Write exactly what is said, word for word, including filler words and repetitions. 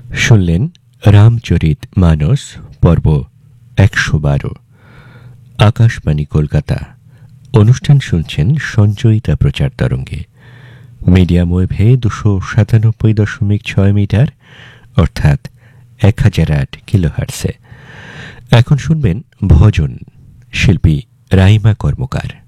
শুনলেন রামচরিত মানস পর্ব একশো বারো। আকাশবাণী কলকাতা। অনুষ্ঠান শুনছেন সঞ্চয়িতা প্রচার তরঙ্গে, মিডিয়াম ওয়েভে দুশো সাতানব্বই দশমিক ছয় মিটার অর্থাৎ এক হাজার আট কিলোহার্টসে। এখন শুনবেন ভজন, শিল্পী রাইমা কর্মকার।